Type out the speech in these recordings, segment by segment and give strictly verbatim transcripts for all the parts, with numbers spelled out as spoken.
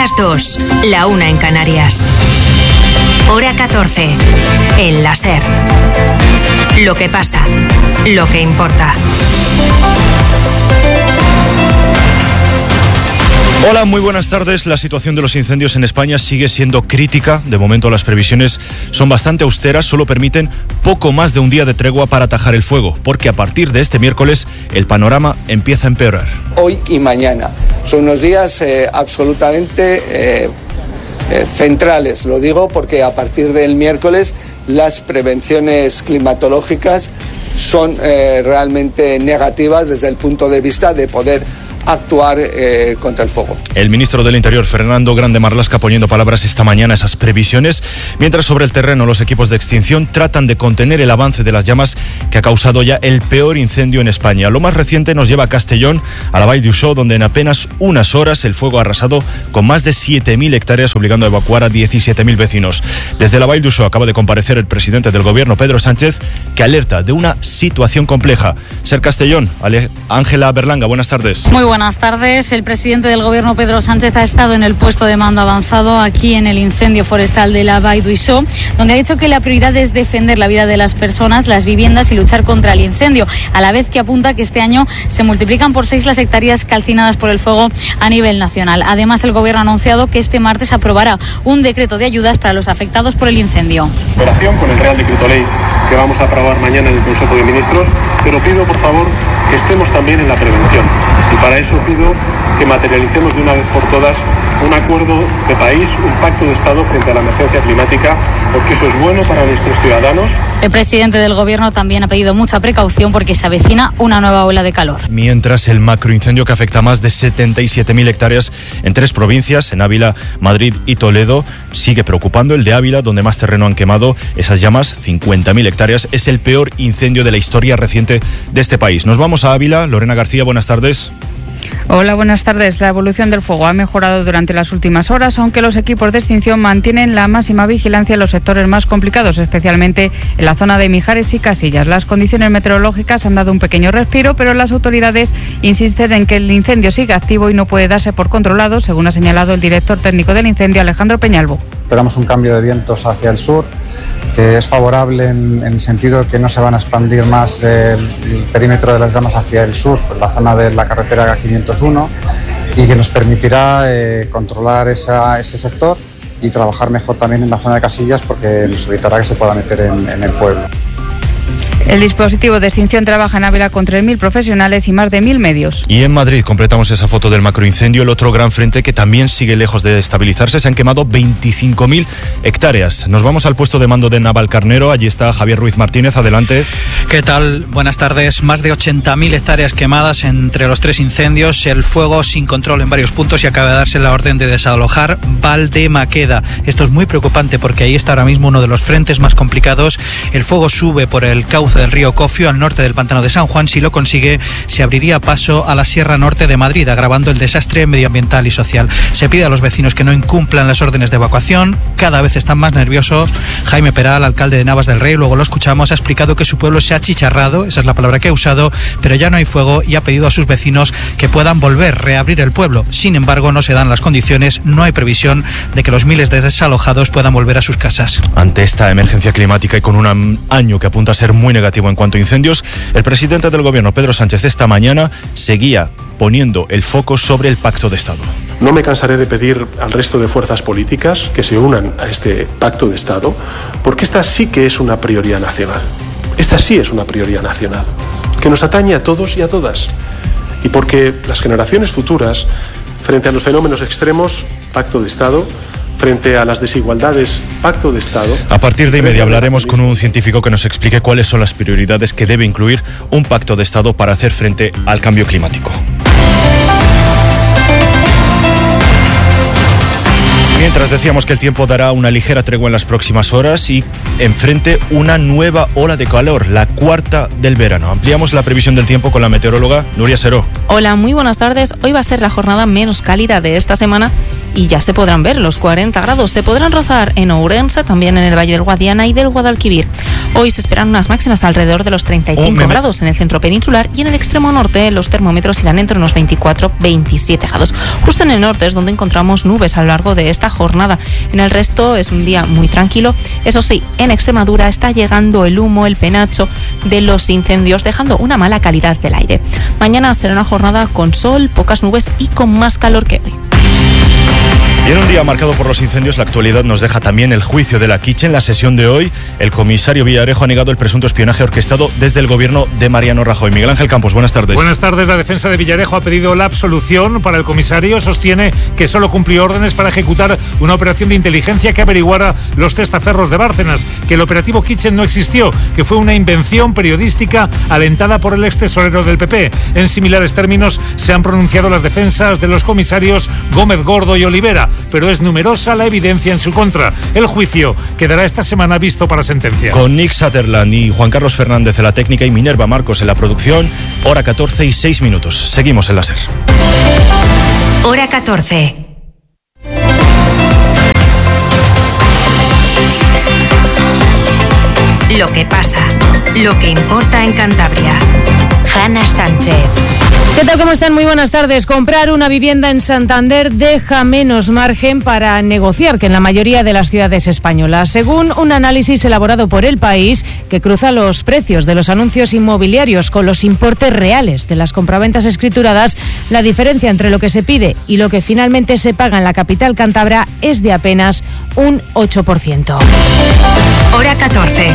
las dos, la una en Canarias. Hora catorce, en la SER. Lo que pasa, lo que importa. Hola, muy buenas tardes. La situación de los incendios en España sigue siendo crítica. De momento las previsiones son bastante austeras, solo permiten poco más de un día de tregua para atajar el fuego, porque a partir de este miércoles el panorama empieza a empeorar. Hoy y mañana son unos días eh, absolutamente eh, eh, centrales, lo digo porque a partir del miércoles las prevenciones climatológicas son eh, realmente negativas desde el punto de vista de poder actuar eh, contra el fuego. El ministro del Interior, Fernando Grande Marlaska, poniendo palabras esta mañana a esas previsiones, mientras sobre el terreno los equipos de extinción tratan de contener el avance de las llamas que ha causado ya el peor incendio en España. Lo más reciente nos lleva a Castellón, a la Vall d'Uixó, donde en apenas unas horas el fuego ha arrasado con más de siete mil hectáreas, obligando a evacuar a diecisiete mil vecinos. Desde la Vall d'Uixó acaba de comparecer el presidente del gobierno, Pedro Sánchez, que alerta de una situación compleja. Ser Castellón, Ángela Berlanga, buenas tardes. Muy buenas tardes. El presidente del gobierno, Pedro Sánchez, ha estado en el puesto de mando avanzado aquí en el incendio forestal de la Vall d'Uixó, donde ha dicho que la prioridad es defender la vida de las personas, las viviendas y luchar contra el incendio, a la vez que apunta que este año se multiplican por seis las hectáreas calcinadas por el fuego a nivel nacional. Además, el gobierno ha anunciado que este martes aprobará un decreto de ayudas para los afectados por el incendio. Operación con el Real Decreto Ley que vamos a aprobar mañana en el Consejo de Ministros, pero pido por favor que estemos también en la prevención. Y para eso pido que materialicemos de una vez por todas un acuerdo de país, un pacto de Estado frente a la emergencia climática, porque eso es bueno para nuestros ciudadanos. El presidente del gobierno también ha pedido mucha precaución porque se avecina una nueva ola de calor. Mientras el macroincendio que afecta a más de setenta y siete mil hectáreas en tres provincias, en Ávila, Madrid y Toledo, sigue preocupando. El de Ávila, donde más terreno han quemado esas llamas, cincuenta mil hectáreas, es el peor incendio de la historia reciente de este país. Nos vamos a Ávila. Lorena García, buenas tardes. Hola, buenas tardes. La evolución del fuego ha mejorado durante las últimas horas, aunque los equipos de extinción mantienen la máxima vigilancia en los sectores más complicados, especialmente en la zona de Mijares y Casillas. Las condiciones meteorológicas han dado un pequeño respiro, pero las autoridades insisten en que el incendio sigue activo y no puede darse por controlado, según ha señalado el director técnico del incendio, Alejandro Peñalvo. Esperamos un cambio de vientos hacia el sur, que es favorable en, en el sentido de que no se van a expandir más el, el perímetro de las llamas hacia el sur, por la zona de la carretera quinientos uno, y que nos permitirá eh, controlar esa, ese sector y trabajar mejor también en la zona de Casillas, porque nos evitará que se pueda meter en, en el pueblo. El dispositivo de extinción trabaja en Ávila con tres mil profesionales y más de mil medios. Y en Madrid completamos esa foto del macroincendio, el otro gran frente que también sigue lejos de estabilizarse. Se han quemado veinticinco mil hectáreas. Nos vamos al puesto de mando de Navalcarnero. Allí está Javier Ruiz Martínez. Adelante. ¿Qué tal? Buenas tardes. Más de ochenta mil hectáreas quemadas entre los tres incendios. El fuego sin control en varios puntos y acaba de darse la orden de desalojar Valdemaqueda. Esto es muy preocupante porque ahí está ahora mismo uno de los frentes más complicados. El fuego sube por el cauce del río Cofio al norte del pantano de San Juan. Si lo consigue, se abriría paso a la Sierra Norte de Madrid, agravando el desastre medioambiental y social. Se pide a los vecinos que no incumplan las órdenes de evacuación. Cada vez están más nerviosos. Jaime Peral, alcalde de Navas del Rey, luego lo escuchamos, ha explicado que su pueblo se ha achicharrado, esa es la palabra que ha usado, pero ya no hay fuego, y ha pedido a sus vecinos que puedan volver, reabrir el pueblo. Sin embargo, no se dan las condiciones, no hay previsión de que los miles de desalojados puedan volver a sus casas. Ante esta emergencia climática y con un año que apunta a ser muy negativo en cuanto a incendios, el presidente del gobierno, Pedro Sánchez, esta mañana seguía poniendo el foco sobre el pacto de Estado. No me cansaré de pedir al resto de fuerzas políticas que se unan a este pacto de Estado, porque esta sí que es una prioridad nacional. Esta sí es una prioridad nacional, que nos atañe a todos y a todas. Y porque las generaciones futuras, frente a los fenómenos extremos, pacto de Estado. Frente a las desigualdades, pacto de Estado. A partir de inmediato hablaremos con un científico que nos explique cuáles son las prioridades que debe incluir un pacto de Estado para hacer frente al cambio climático. Mientras decíamos que el tiempo dará una ligera tregua en las próximas horas y enfrente una nueva ola de calor, la cuarta del verano. Ampliamos la previsión del tiempo con la meteoróloga Nuria Seró. Hola, muy buenas tardes. Hoy va a ser la jornada menos cálida de esta semana y ya se podrán ver los cuarenta grados. Se podrán rozar en Ourense, también en el Valle del Guadiana y del Guadalquivir. Hoy se esperan unas máximas alrededor de los treinta y cinco oh, grados en el centro peninsular, y en el extremo norte los termómetros irán entre unos veinticuatro a veintisiete grados. Justo en el norte es donde encontramos nubes a lo largo de esta jornada. En el resto es un día muy tranquilo. Eso sí, en Extremadura está llegando el humo, el penacho de los incendios, dejando una mala calidad del aire. Mañana será una jornada con sol, pocas nubes y con más calor que hoy. Y en un día marcado por los incendios, la actualidad nos deja también el juicio de la Quiche. En la sesión de hoy, el comisario Villarejo ha negado el presunto espionaje orquestado desde el gobierno de Mariano Rajoy. Miguel Ángel Campos, buenas tardes. Buenas tardes. La defensa de Villarejo ha pedido la absolución para el comisario. Sostiene que solo cumplió órdenes para ejecutar una operación de inteligencia que averiguara los testaferros de Bárcenas, que el operativo Kitchen no existió, que fue una invención periodística alentada por el ex tesorero del P P. En similares términos se han pronunciado las defensas de los comisarios Gómez Gordo y Olivera, pero es numerosa la evidencia en su contra. El juicio quedará esta semana visto para sentencia. Con Nick Sutherland y Juan Carlos Fernández en la técnica y Minerva Marcos en la producción, hora catorce y seis minutos. Seguimos en la SER. Hora catorce. Lo que pasa, lo que importa en Cantabria. Hanna Sánchez. ¿Qué tal? ¿Cómo están? Muy buenas tardes. Comprar una vivienda en Santander deja menos margen para negociar que en la mayoría de las ciudades españolas. Según un análisis elaborado por El País, que cruza los precios de los anuncios inmobiliarios con los importes reales de las compraventas escrituradas, la diferencia entre lo que se pide y lo que finalmente se paga en la capital cántabra es de apenas un ocho por ciento. Hora catorce.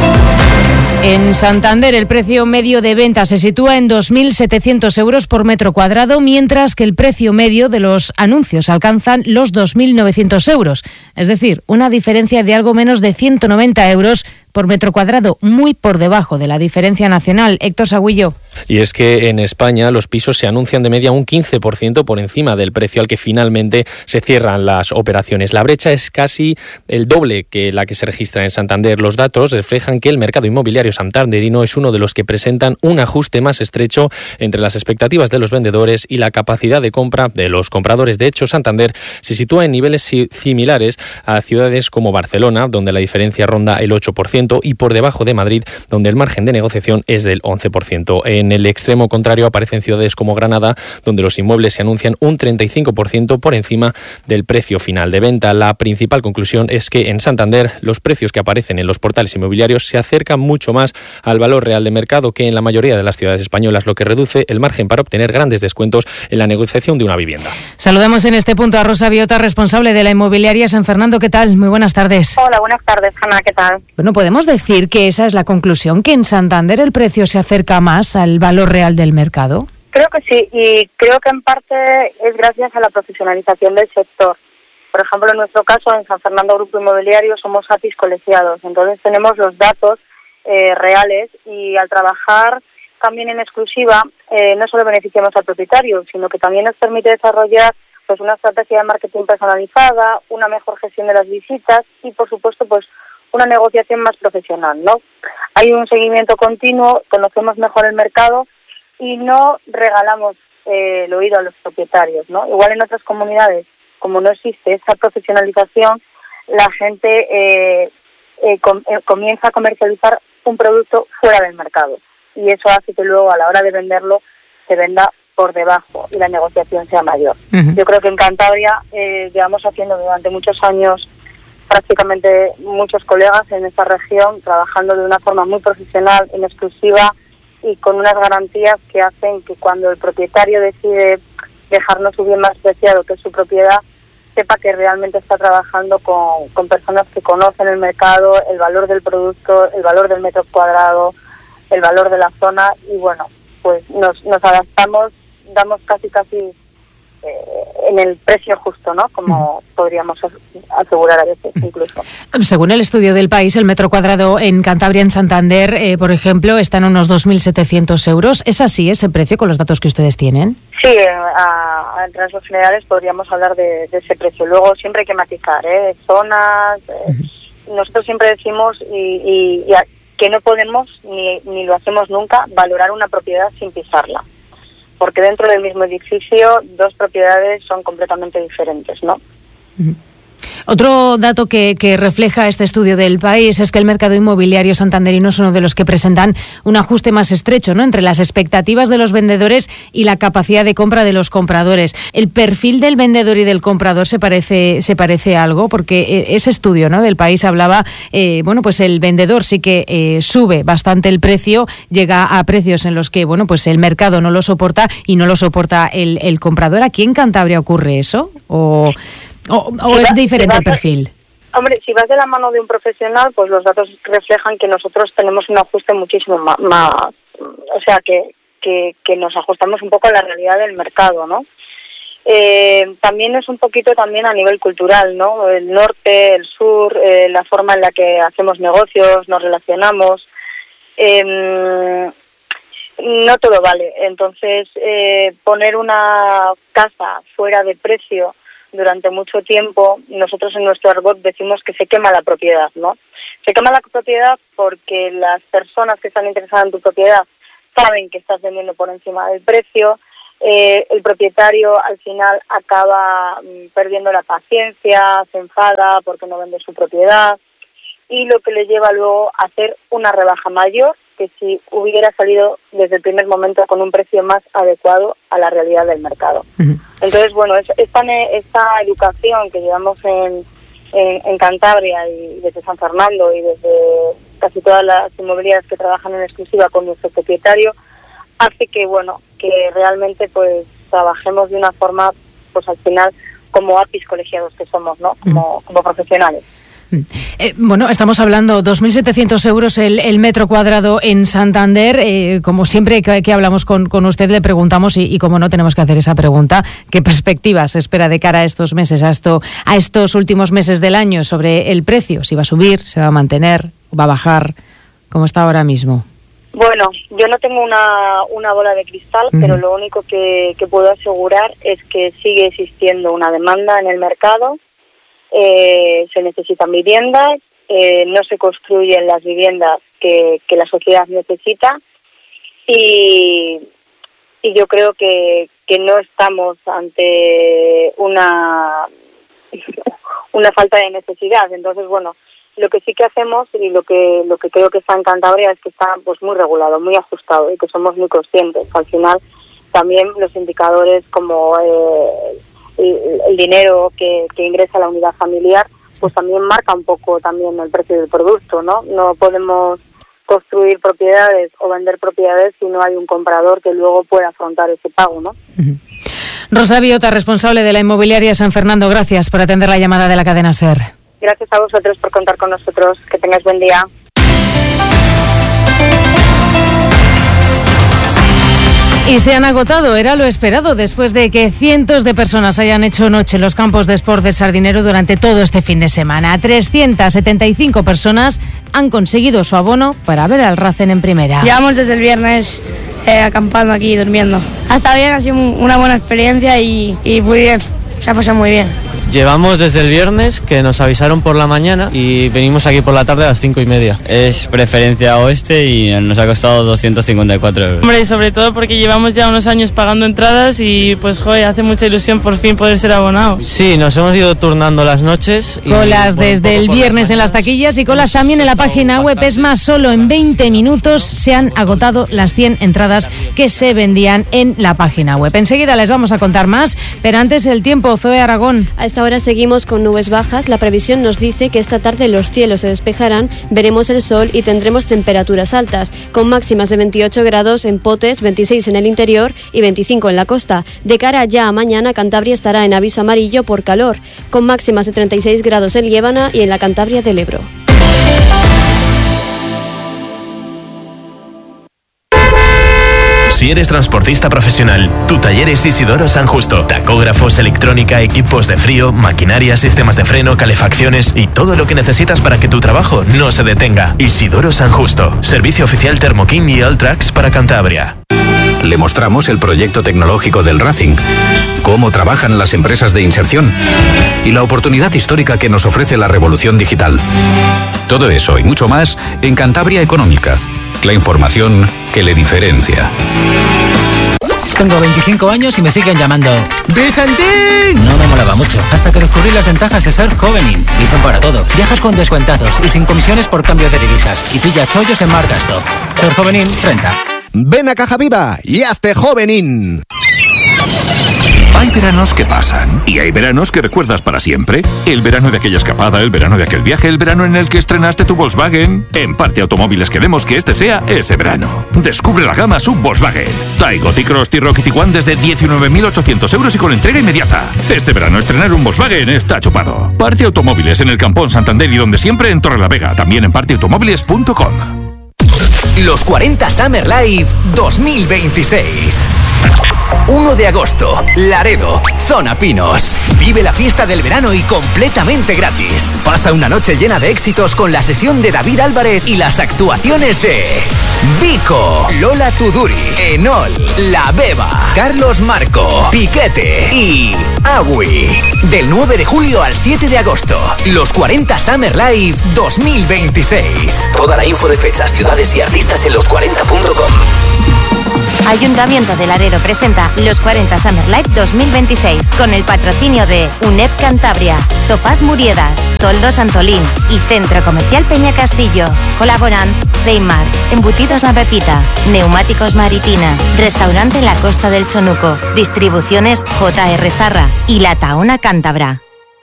En Santander el precio medio de venta se sitúa en dos mil setecientos euros por metro cuadrado, mientras que el precio medio de los anuncios alcanzan los dos mil novecientos euros. Es decir, una diferencia de algo menos de ciento noventa euros por metro cuadrado, muy por debajo de la diferencia nacional. Héctor Sagüillo. Y es que en España los pisos se anuncian de media un quince por ciento por encima del precio al que finalmente se cierran las operaciones. La brecha es casi el doble que la que se registra en Santander. Los datos reflejan que el mercado inmobiliario santanderino es uno de los que presentan un ajuste más estrecho entre las expectativas de los vendedores y la capacidad de compra de los compradores. De hecho, Santander se sitúa en niveles similares a ciudades como Barcelona, donde la diferencia ronda el ocho por ciento, y por debajo de Madrid, donde el margen de negociación es del once por ciento. En el extremo contrario aparecen ciudades como Granada, donde los inmuebles se anuncian un treinta y cinco por ciento por encima del precio final de venta. La principal conclusión es que en Santander los precios que aparecen en los portales inmobiliarios se acercan mucho más al valor real de mercado que en la mayoría de las ciudades españolas, lo que reduce el margen para obtener grandes descuentos en la negociación de una vivienda. Saludamos en este punto a Rosa Biota, responsable de la inmobiliaria San Fernando. ¿Qué tal? Muy buenas tardes. Hola, buenas tardes, Hanna. ¿Qué tal? Bueno, podemos decir que esa es la conclusión, que en Santander el precio se acerca más al valor real del mercado. Creo que sí, y creo que en parte es gracias a la profesionalización del sector. Por ejemplo, en nuestro caso, en San Fernando Grupo Inmobiliario, somos A P Is colegiados, entonces tenemos los datos eh, reales, y al trabajar también en exclusiva, eh, no solo beneficiamos al propietario, sino que también nos permite desarrollar pues una estrategia de marketing personalizada, una mejor gestión de las visitas y, por supuesto, pues una negociación más profesional, ¿no? Hay un seguimiento continuo, conocemos mejor el mercado y no regalamos eh, el oído a los propietarios, ¿no? Igual en otras comunidades, como no existe esa profesionalización, la gente eh, eh, com- eh, comienza a comercializar un producto fuera del mercado, y eso hace que luego a la hora de venderlo se venda por debajo y la negociación sea mayor. Uh-huh. Yo creo que en Cantabria eh, llevamos haciendo durante muchos años, prácticamente muchos colegas en esta región, trabajando de una forma muy profesional, en exclusiva y con unas garantías que hacen que cuando el propietario decide dejarnos su bien más preciado, que es su propiedad, sepa que realmente está trabajando con, con personas que conocen el mercado, el valor del producto, el valor del metro cuadrado, el valor de la zona, y bueno, pues nos, nos adaptamos, damos casi casi en el precio justo, ¿no? Como podríamos asegurar a veces incluso. Según el estudio del País, el metro cuadrado en Cantabria, en Santander, eh, por ejemplo, está en unos dos mil setecientos euros. ¿Es así ese precio con los datos que ustedes tienen? Sí, a, a, en rasgos generales podríamos hablar de, de ese precio. Luego siempre hay que matizar, ¿eh? Zonas, eh, uh-huh. Nosotros siempre decimos y, y, y a, que no podemos, ni, ni lo hacemos nunca, valorar una propiedad sin pisarla. porque dentro del mismo edificio dos propiedades son completamente diferentes, ¿no? Uh-huh. Otro dato que, que refleja este estudio del País es que el mercado inmobiliario santanderino es uno de los que presentan un ajuste más estrecho, ¿no?, entre las expectativas de los vendedores y la capacidad de compra de los compradores. ¿El perfil del vendedor y del comprador se parece se parece a algo? Porque ese estudio, ¿no?, del País hablaba, eh, bueno, pues el vendedor sí que eh, sube bastante el precio, llega a precios en los que, bueno, pues el mercado no lo soporta y no lo soporta el, el comprador. ¿Aquí en Cantabria ocurre eso? ¿O...? ¿O, o si es va, diferente si el perfil? A, hombre, si vas de la mano de un profesional, pues los datos reflejan que nosotros tenemos un ajuste muchísimo más, más o sea, que, que, que nos ajustamos un poco a la realidad del mercado, ¿no? Eh, también es un poquito también a nivel cultural, ¿no? El norte, el sur, eh, la forma en la que hacemos negocios, nos relacionamos. Eh, no todo vale. Entonces, eh, poner una casa fuera de precio durante mucho tiempo, nosotros en nuestro argot decimos que se quema la propiedad, ¿no? Se quema la propiedad porque las personas que están interesadas en tu propiedad saben que estás vendiendo por encima del precio, eh, el propietario al final acaba mm, perdiendo la paciencia, se enfada porque no vende su propiedad, y lo que le lleva luego a hacer una rebaja mayor que si hubiera salido desde el primer momento con un precio más adecuado a la realidad del mercado. Uh-huh. Entonces, bueno, es, esta, esta educación que llevamos en, en, en Cantabria y desde San Fernando y desde casi todas las inmobiliarias que trabajan en exclusiva con nuestro propietario, hace que, bueno, que realmente pues trabajemos de una forma, pues al final, como A P Is colegiados que somos, ¿no? Como, uh-huh. como profesionales. Eh, bueno, estamos hablando dos mil setecientos euros el, el metro cuadrado en Santander. Eh, como siempre que, que hablamos con, con usted le preguntamos, y, y como no tenemos que hacer esa pregunta, ¿qué perspectivas se espera de cara a estos meses, a, esto, a estos últimos meses del año sobre el precio? ¿Si va a subir, se va a mantener, va a bajar? ¿Cómo está ahora mismo? Bueno, yo no tengo una, una bola de cristal, uh-huh. pero lo único que, que puedo asegurar es que sigue existiendo una demanda en el mercado. Eh, se necesitan viviendas, eh, no se construyen las viviendas que, que la sociedad necesita, y, y yo creo que, que no estamos ante una una falta de necesidad. Entonces, bueno, lo que sí que hacemos y lo que lo que creo que está en Cantabria es que está pues muy regulado, muy ajustado, y que somos muy conscientes. Al final también los indicadores como eh, El, el dinero que, que ingresa a la unidad familiar, pues también marca un poco también el precio del producto, ¿no? No podemos construir propiedades o vender propiedades si no hay un comprador que luego pueda afrontar ese pago, ¿no? Uh-huh. Rosa Biota, responsable de la inmobiliaria San Fernando, gracias por atender la llamada de la cadena SER. Gracias a vosotros por contar con nosotros. Que tengáis buen día. Y se han agotado, era lo esperado, después de que cientos de personas hayan hecho noche en los campos de Sport del Sardinero durante todo este fin de semana. trescientas setenta y cinco personas han conseguido su abono para ver al Racing en primera. Llevamos desde el viernes eh, acampando aquí, durmiendo. Hasta bien, ha sido una buena experiencia y, y muy bien, se ha pasado muy bien. Llevamos desde el viernes, que nos avisaron por la mañana, y venimos aquí por la tarde a las cinco y media. Es preferencia oeste y nos ha costado doscientos cincuenta y cuatro euros. Hombre, sobre todo porque llevamos ya unos años pagando entradas y pues joder, hace mucha ilusión por fin poder ser abonados. Sí, nos hemos ido turnando las noches. Y, colas bueno, desde el viernes en las taquillas y colas también en la página web. Es más, solo en veinte minutos se han agotado las cien entradas que se vendían en la página web. Enseguida les vamos a contar más, pero antes el tiempo. Zoe Aragón. A esta hora seguimos con nubes bajas. La previsión nos dice que esta tarde los cielos se despejarán, veremos el sol y tendremos temperaturas altas, con máximas de veintiocho grados en Potes, veintiséis en el interior y veinticinco en la costa. De cara ya a mañana, Cantabria estará en aviso amarillo por calor, con máximas de treinta y seis grados en Liébana y en la Cantabria del Ebro. Si eres transportista profesional, tu taller es Isidoro San Justo. Tacógrafos, electrónica, equipos de frío, maquinaria, sistemas de freno, calefacciones y todo lo que necesitas para que tu trabajo no se detenga. Isidoro San Justo. Servicio oficial Thermoking y Alltrax para Cantabria. Le mostramos el proyecto tecnológico del Racing, cómo trabajan las empresas de inserción y la oportunidad histórica que nos ofrece la revolución digital. Todo eso y mucho más en Cantabria Económica. La información que le diferencia. Tengo veinticinco años y me siguen llamando ¡Vicentín! No me molaba mucho, hasta que descubrí las ventajas de ser Jovenin. Dicen para todo. Viajas con descuentados y sin comisiones por cambio de divisas. Y pilla chollos en Margasto. Ser Jovenin renta. Ven a Caja Viva y hazte Jovenin. Hay veranos que pasan y hay veranos que recuerdas para siempre. El verano de aquella escapada, el verano de aquel viaje, el verano en el que estrenaste tu Volkswagen. En Parte Automóviles queremos que este sea ese verano. Descubre la gama sub Volkswagen. Taigo, T-Cross, T-Roc y Tiguan desde diecinueve mil ochocientos euros y con entrega inmediata. Este verano estrenar un Volkswagen está chupado. Parte Automóviles en el Campón Santander y donde siempre en Torrelavega. También en parte automóviles punto com. Los cuarenta Summer Live dos mil veintiséis. uno de agosto, Laredo, Zona Pinos. Vive la fiesta del verano y completamente gratis. Pasa una noche llena de éxitos con la sesión de David Álvarez y las actuaciones de Vico, Lola Tuduri, Enol, La Beba, Carlos Marco, Piquete y Agui. Del nueve de julio al siete de agosto, los cuarenta Summer Live dos mil veintiséis. Toda la info de fechas, ciudades y artistas en los cuarenta punto com. Ayuntamiento de Laredo presenta los cuarenta Summer Live dos mil veintiséis con el patrocinio de U N E P Cantabria, Sofás Muriedas, Toldos Antolín y Centro Comercial Peña Castillo. Colaboran Deimar, Embutidos La Pepita, Neumáticos Maritina, Restaurante La Costa del Chonuco, Distribuciones J R Zarra y La Tahona Cántabra.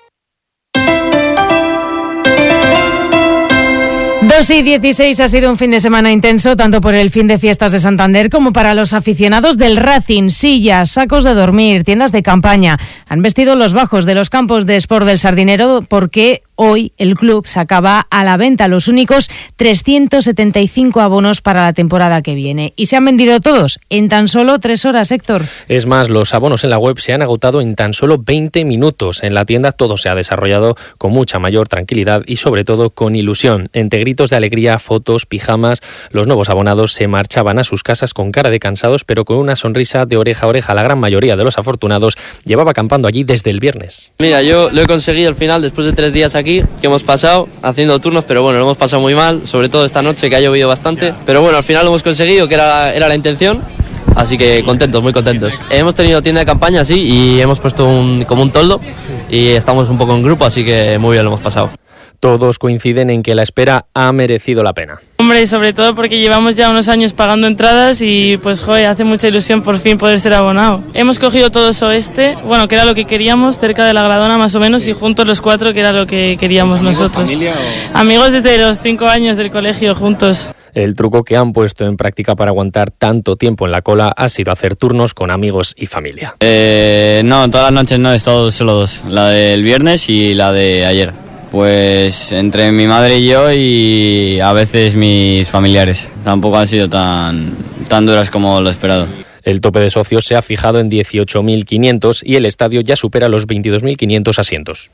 dos y dieciséis ha sido un fin de semana intenso, tanto por el fin de fiestas de Santander como para los aficionados del Racing. Sillas, sacos de dormir, tiendas de campaña. Han vestido los bajos de los campos de Sport del Sardinero porque hoy el club sacaba a la venta los únicos trescientos setenta y cinco abonos para la temporada que viene. Y se han vendido todos en tan solo tres horas, Héctor. Es más, los abonos en la web se han agotado en tan solo veinte minutos. En la tienda todo se ha desarrollado con mucha mayor tranquilidad y sobre todo con ilusión. Entre gritos de alegría, fotos, pijamas, los nuevos abonados se marchaban a sus casas con cara de cansados, pero con una sonrisa de oreja a oreja. La gran mayoría de los afortunados llevaba acampando allí desde el viernes. Mira, yo lo he conseguido al final, después de tres días aquí, que hemos pasado haciendo turnos, pero bueno, lo hemos pasado muy mal, sobre todo esta noche que ha llovido bastante, pero bueno, al final lo hemos conseguido, que era, era la intención. Así que contentos, muy contentos. Hemos tenido tienda de campaña, sí, y hemos puesto un, como un toldo y estamos un poco en grupo, así que muy bien lo hemos pasado. Todos coinciden en que la espera ha merecido la pena. Hombre, sobre todo porque llevamos ya unos años pagando entradas y pues joder, hace mucha ilusión por fin poder ser abonado. Hemos cogido todos oeste, bueno, que era lo que queríamos, cerca de la Gradona más o menos, sí. Y juntos los cuatro, que era lo que queríamos amigos, nosotros. Familia, o... Amigos desde los cinco años del colegio, juntos. El truco que han puesto en práctica para aguantar tanto tiempo en la cola ha sido hacer turnos con amigos y familia. Eh, no, todas las noches no, he estado solo dos, la del viernes y la de ayer. Pues entre mi madre y yo y a veces mis familiares. Tampoco han sido tan, tan duras como lo esperado. El tope de socios se ha fijado en dieciocho mil quinientos y el estadio ya supera los veintidós mil quinientos asientos.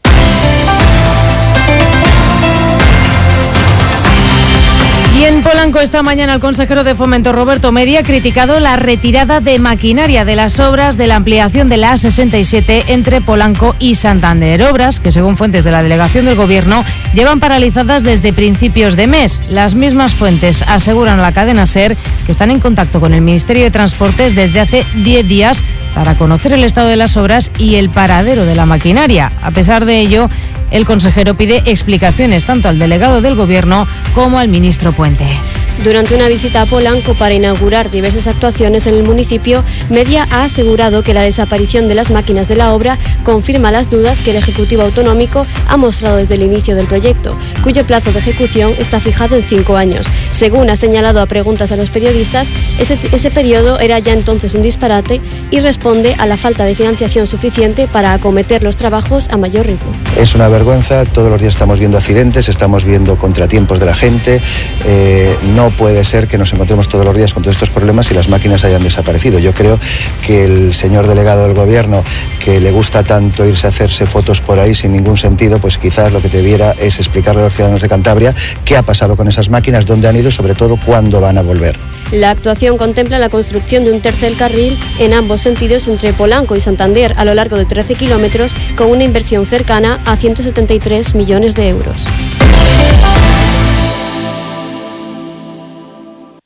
Y en Polanco esta mañana el consejero de Fomento Roberto Media ha criticado la retirada de maquinaria de las obras de la ampliación de la A sesenta y siete entre Polanco y Santander. Obras que, según fuentes de la delegación del Gobierno, llevan paralizadas desde principios de mes. Las mismas fuentes aseguran a la cadena SER que están en contacto con el Ministerio de Transportes desde hace diez días para conocer el estado de las obras y el paradero de la maquinaria. A pesar de ello, el consejero pide explicaciones tanto al delegado del Gobierno como al ministro Puente. Durante una visita a Polanco para inaugurar diversas actuaciones en el municipio, Media ha asegurado que la desaparición de las máquinas de la obra confirma las dudas que el Ejecutivo Autonómico ha mostrado desde el inicio del proyecto, cuyo plazo de ejecución está fijado en cinco años. Según ha señalado a preguntas a los periodistas, ese, ese periodo era ya entonces un disparate y responde a la falta de financiación suficiente para acometer los trabajos a mayor ritmo. Es una vergüenza, todos los días estamos viendo accidentes, estamos viendo contratiempos de la gente, eh, no puede ser que nos encontremos todos los días con todos estos problemas y las máquinas hayan desaparecido. Yo creo que el señor delegado del Gobierno, que le gusta tanto irse a hacerse fotos por ahí sin ningún sentido, pues quizás lo que debiera es explicarle a los ciudadanos de Cantabria qué ha pasado con esas máquinas, dónde han ido y sobre todo cuándo van a volver. La actuación contempla la construcción de un tercer carril en ambos sentidos entre Polanco y Santander a lo largo de trece kilómetros con una inversión cercana a ciento setenta y tres millones de euros.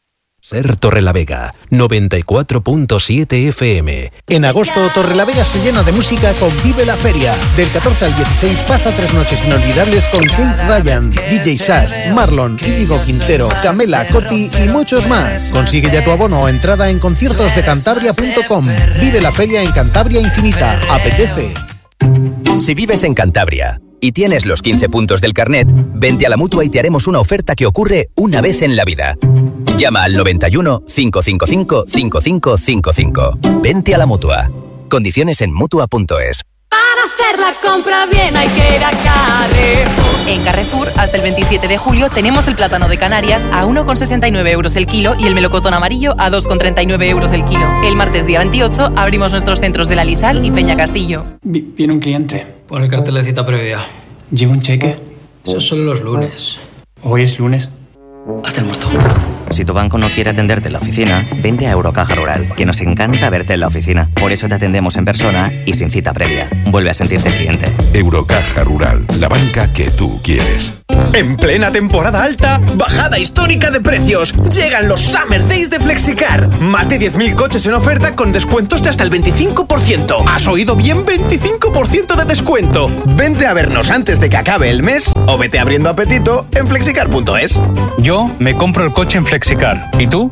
Ser Torrelavega, noventa y cuatro punto siete F M. En agosto, Torrelavega se llena de música con Vive la Feria. Del catorce al dieciséis pasa tres noches inolvidables con Kate Ryan, D J Sass, Marlon, Íñigo Quintero, Camela, Coti y muchos más. Consigue ya tu abono o entrada en conciertos de cantabria punto com. Vive la feria en Cantabria Infinita. Apetece. Si vives en Cantabria y tienes los quince puntos del carnet, vente a la Mutua y te haremos una oferta que ocurre una vez en la vida. Llama al noventa y uno, cinco cinco cinco, cinco cinco cinco cinco. Vente a la Mutua. Condiciones en Mutua punto es. Para hacer la compra bien hay que ir a Carrefour. En Carrefour, hasta el veintisiete de julio, tenemos el plátano de Canarias a uno con sesenta y nueve euros el kilo y el melocotón amarillo a dos con treinta y nueve euros el kilo. El martes día veintiocho abrimos nuestros centros de La Lisal y Peña Castillo. Vi- viene un cliente. Pon el cartel de cita previa. ¿Lleva un cheque? Eso son los lunes. ¿Hoy es lunes? Haz el muerto. Si tu banco no quiere atenderte en la oficina, vente a Eurocaja Rural, que nos encanta verte en la oficina. Por eso te atendemos en persona y sin cita previa. Vuelve a sentirte cliente. Eurocaja Rural, la banca que tú quieres. En plena temporada alta, bajada histórica de precios. Llegan los Summer Days de Flexicar. Más de diez mil coches en oferta con descuentos de hasta el veinticinco por ciento. ¿Has oído bien? veinticinco por ciento de descuento. Vente a vernos antes de que acabe el mes o vete abriendo apetito en flexicar punto es. Yo me compro el coche en Flexicar. ¿Y tú?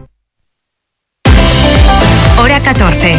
Hora catorce.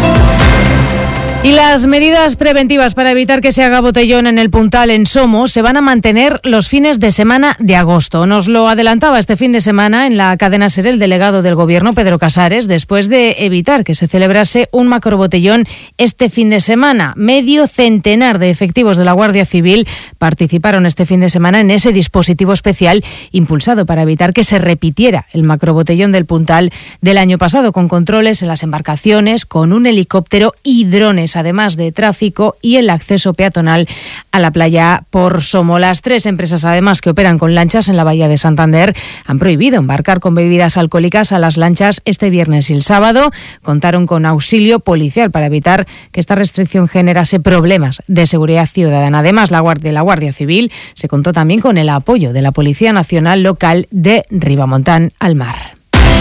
Y las medidas preventivas para evitar que se haga botellón en el Puntal en Somos se van a mantener los fines de semana de agosto. Nos lo adelantaba este fin de semana en la cadena SER el delegado del Gobierno, Pedro Casares, después de evitar que se celebrase un macrobotellón este fin de semana. Medio centenar de efectivos de la Guardia Civil participaron este fin de semana en ese dispositivo especial impulsado para evitar que se repitiera el macrobotellón del Puntal del año pasado, con controles en las embarcaciones, con un helicóptero y drones, además de tráfico y el acceso peatonal a la playa por Somo. Las tres empresas, además, que operan con lanchas en la bahía de Santander, han prohibido embarcar con bebidas alcohólicas a las lanchas este viernes y el sábado. Contaron con auxilio policial para evitar que esta restricción generase problemas de seguridad ciudadana. Además, la Guardia, la Guardia Civil se contó también con el apoyo de la Policía Nacional Local de Ribamontán al Mar.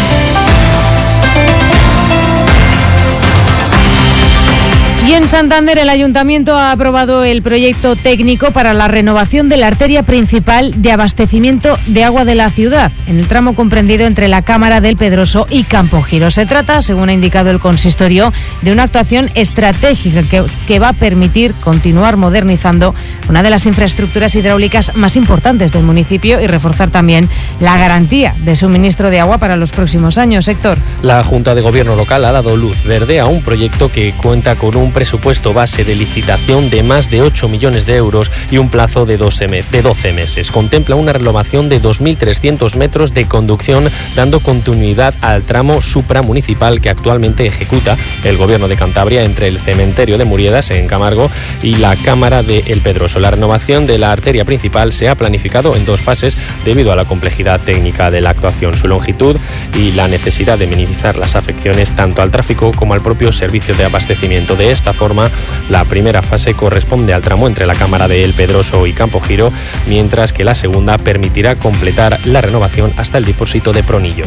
Y en Santander el Ayuntamiento ha aprobado el proyecto técnico para la renovación de la arteria principal de abastecimiento de agua de la ciudad, en el tramo comprendido entre la Cámara del Pedroso y Campogiro. Se trata, según ha indicado el consistorio, de una actuación estratégica que, que va a permitir continuar modernizando una de las infraestructuras hidráulicas más importantes del municipio y reforzar también la garantía de suministro de agua para los próximos años. Héctor. La Junta de Gobierno local ha dado luz verde a un proyecto que cuenta con un presupuesto base de licitación de más de ocho millones de euros y un plazo de doce meses. Contempla una renovación de dos mil trescientos metros de conducción, dando continuidad al tramo supramunicipal que actualmente ejecuta el Gobierno de Cantabria entre el cementerio de Muriedas, en Camargo, y la Cámara de El Pedroso. La renovación de la arteria principal se ha planificado en dos fases debido a la complejidad técnica de la actuación, su longitud y la necesidad de minimizar las afecciones tanto al tráfico como al propio servicio de abastecimiento. De esta forma, la primera fase corresponde al tramo entre la Cámara de El Pedroso y Campogiro, mientras que la segunda permitirá completar la renovación hasta el depósito de Pronillo.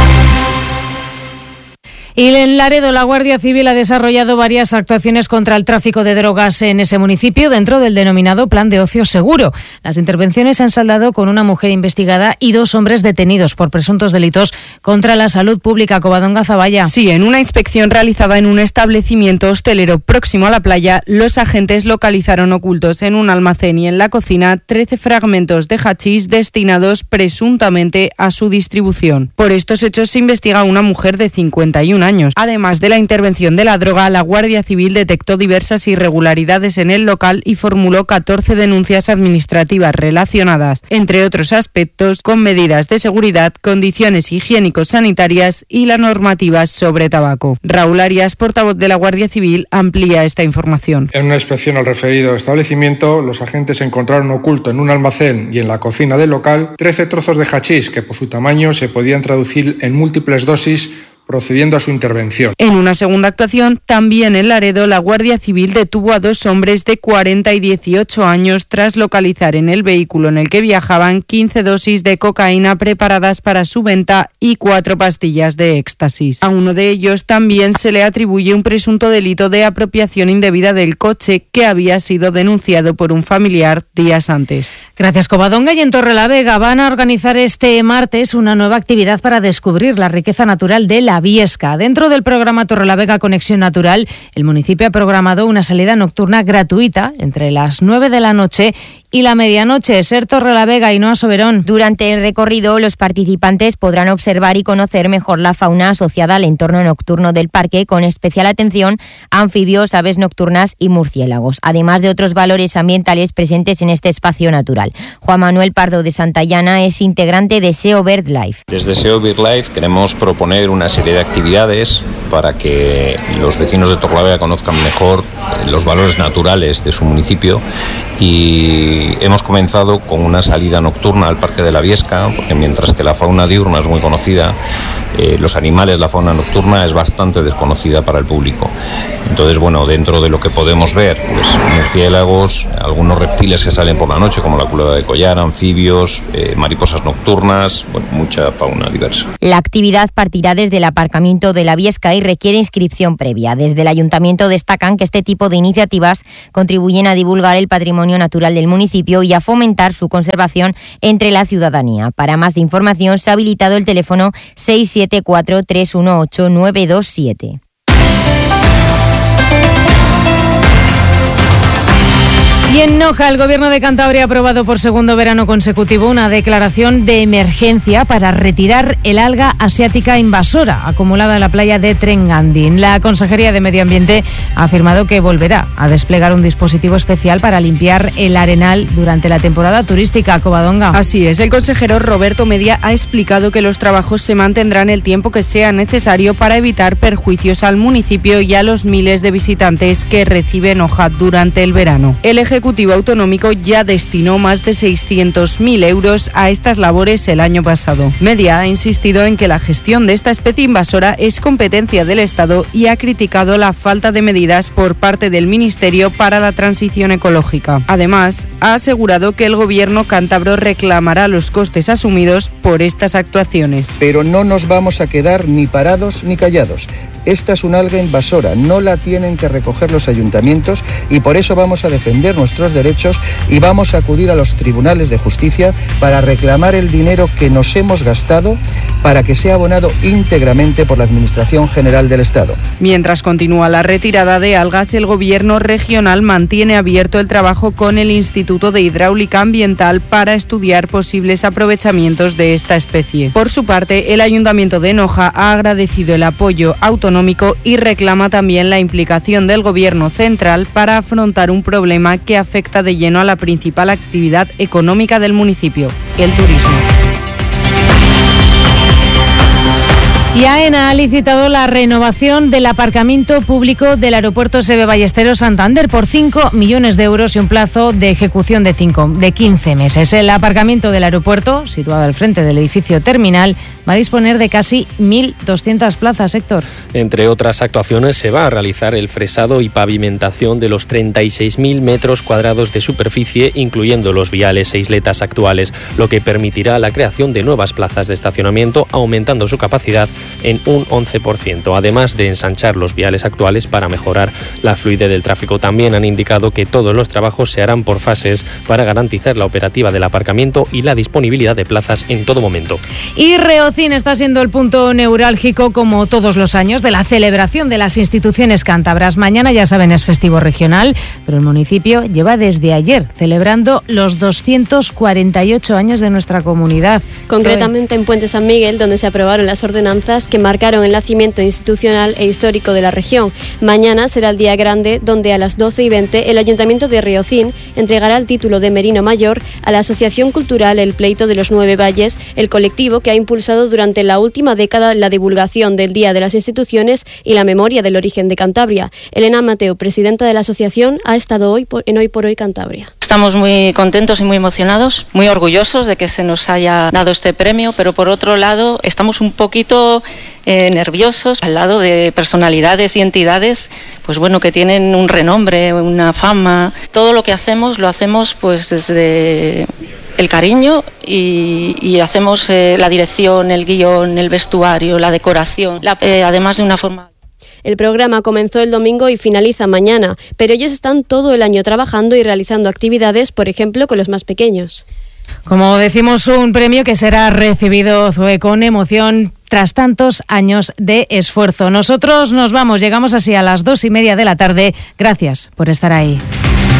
Y en Laredo, la Guardia Civil ha desarrollado varias actuaciones contra el tráfico de drogas en ese municipio dentro del denominado Plan de Ocio Seguro. Las intervenciones se han saldado con una mujer investigada y dos hombres detenidos por presuntos delitos contra la salud pública. Covadonga Zavalla. Sí, en una inspección realizada en un establecimiento hostelero próximo a la playa, los agentes localizaron ocultos en un almacén y en la cocina trece fragmentos de hachís destinados presuntamente a su distribución. Por estos hechos se investiga a una mujer de cincuenta y un años. Además de la intervención de la droga, la Guardia Civil detectó diversas irregularidades en el local y formuló catorce denuncias administrativas relacionadas, entre otros aspectos, con medidas de seguridad, condiciones higiénico-sanitarias y las normativas sobre tabaco. Raúl Arias, portavoz de la Guardia Civil, amplía esta información. En una inspección al referido establecimiento, los agentes encontraron oculto en un almacén y en la cocina del local trece trozos de hachís que por su tamaño se podían traducir en múltiples dosis procediendo a su intervención. En una segunda actuación, también en Laredo, la Guardia Civil detuvo a dos hombres de cuarenta y dieciocho años tras localizar en el vehículo en el que viajaban quince dosis de cocaína preparadas para su venta y cuatro pastillas de éxtasis. A uno de ellos también se le atribuye un presunto delito de apropiación indebida del coche que había sido denunciado por un familiar días antes. Gracias, Covadonga. Y en Torrelavega van a organizar este martes una nueva actividad para descubrir la riqueza natural de la Viesca. Dentro del programa Torrelavega Conexión Natural, el municipio ha programado una salida nocturna gratuita entre las nueve de la noche y la medianoche. Ser Torrelavega y Noa Soberón. Durante el recorrido, los participantes podrán observar y conocer mejor la fauna asociada al entorno nocturno del parque, con especial atención a anfibios, aves nocturnas y murciélagos, además de otros valores ambientales presentes en este espacio natural. Juan Manuel Pardo de Santayana es integrante de S E O BirdLife. Desde S E O BirdLife queremos proponer una serie de actividades para que los vecinos de Torrelavega conozcan mejor los valores naturales de su municipio, y hemos comenzado con una salida nocturna al Parque de la Viesca, porque mientras que la fauna diurna es muy conocida, eh, los animales, la fauna nocturna es bastante desconocida para el público. Entonces, bueno, dentro de lo que podemos ver, pues murciélagos, algunos reptiles que salen por la noche, como la culebra de collar, anfibios, eh, mariposas nocturnas, bueno, mucha fauna diversa. La actividad partirá desde el aparcamiento de la Viesca y requiere inscripción previa. Desde el Ayuntamiento destacan que este tipo de iniciativas contribuyen a divulgar el patrimonio natural del municipio y a fomentar su conservación entre la ciudadanía. Para más información se ha habilitado el teléfono seis siete cuatro, tres uno ocho, nueve dos siete. Y en Noja, el Gobierno de Cantabria ha aprobado por segundo verano consecutivo una declaración de emergencia para retirar el alga asiática invasora acumulada en la playa de Trengandín. La Consejería de Medio Ambiente ha afirmado que volverá a desplegar un dispositivo especial para limpiar el arenal durante la temporada turística. Covadonga. Así es, el consejero Roberto Media ha explicado que los trabajos se mantendrán el tiempo que sea necesario para evitar perjuicios al municipio y a los miles de visitantes que recibe Noja durante el verano. El Ejecutivo Autonómico ya destinó más de seiscientos mil euros a estas labores el año pasado. Media ha insistido en que la gestión de esta especie invasora es competencia del Estado y ha criticado la falta de medidas por parte del Ministerio para la transición ecológica. Además, ha asegurado que el Gobierno cántabro reclamará los costes asumidos por estas actuaciones. Pero no nos vamos a quedar ni parados ni callados. Esta es un alga invasora, no la tienen que recoger los ayuntamientos, y por eso vamos a defender nuestros derechos y vamos a acudir a los tribunales de justicia para reclamar el dinero que nos hemos gastado para que sea abonado íntegramente por la Administración General del Estado. Mientras continúa la retirada de algas, el Gobierno regional mantiene abierto el trabajo con el Instituto de Hidráulica Ambiental para estudiar posibles aprovechamientos de esta especie. Por su parte, el Ayuntamiento de Noja ha agradecido el apoyo autonómico y reclama también la implicación del Gobierno central para afrontar un problema que afecta de lleno a la principal actividad económica del municipio, el turismo. Y AENA ha licitado la renovación del aparcamiento público del aeropuerto S B Ballesteros Santander por cinco millones de euros y un plazo de ejecución de, cinco, de quince meses. El aparcamiento del aeropuerto, situado al frente del edificio terminal, va a disponer de casi mil doscientas plazas, Héctor. Entre otras actuaciones, se va a realizar el fresado y pavimentación de los treinta y seis mil metros cuadrados de superficie, incluyendo los viales e isletas actuales, lo que permitirá la creación de nuevas plazas de estacionamiento, aumentando su capacidad en un once por ciento, además de ensanchar los viales actuales para mejorar la fluidez del tráfico. También han indicado que todos los trabajos se harán por fases para garantizar la operativa del aparcamiento y la disponibilidad de plazas en todo momento. Y Reocin está siendo el punto neurálgico, como todos los años, de la celebración de las instituciones cántabras. Mañana, ya saben, es festivo regional, pero el municipio lleva desde ayer celebrando los doscientos cuarenta y ocho años de nuestra comunidad. Concretamente en Puente San Miguel, donde se aprobaron las ordenanzas que marcaron el nacimiento institucional e histórico de la región. Mañana será el día grande, donde a las doce y veinte el Ayuntamiento de Riocín entregará el título de Merino Mayor a la Asociación Cultural El Pleito de los Nueve Valles, el colectivo que ha impulsado durante la última década la divulgación del Día de las Instituciones y la memoria del origen de Cantabria. Elena Mateo, presidenta de la asociación, ha estado hoy por, en Hoy por Hoy Cantabria. Estamos muy contentos y muy emocionados, muy orgullosos de que se nos haya dado este premio, pero por otro lado estamos un poquito eh, nerviosos al lado de personalidades y entidades, pues bueno, que tienen un renombre, una fama. Todo lo que hacemos lo hacemos pues desde el cariño y, y hacemos eh, la dirección, el guión, el vestuario, la decoración, la, eh, además de una forma. El programa comenzó el domingo y finaliza mañana, pero ellos están todo el año trabajando y realizando actividades, por ejemplo, con los más pequeños. Como decimos, un premio que será recibido, Zoe, con emoción tras tantos años de esfuerzo. Nosotros nos vamos, llegamos así a las dos y media de la tarde. Gracias por estar ahí.